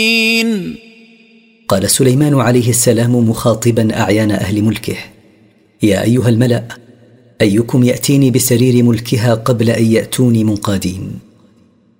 قال سليمان عليه السلام مخاطبا أعيان أهل ملكه: يا أيها الملأ، أيكم يأتيني بسرير ملكها قبل أن يأتوني منقادين؟